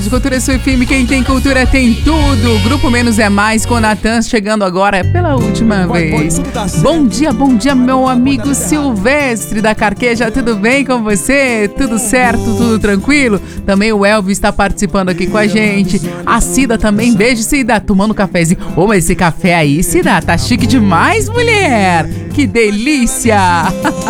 Rádio Cultura Sua FM, quem tem cultura tem tudo. Grupo Menos é Mais com Natan chegando agora pela última vez. Bom dia, meu amigo Silvestre da Carqueja, tudo bem com você? Tudo certo, tudo tranquilo? Também o Elvis está participando aqui com a gente. A Cida também, beijo Cida, tomando cafezinho. Ô, mas esse café aí, Cida, tá chique demais, mulher. Que delícia.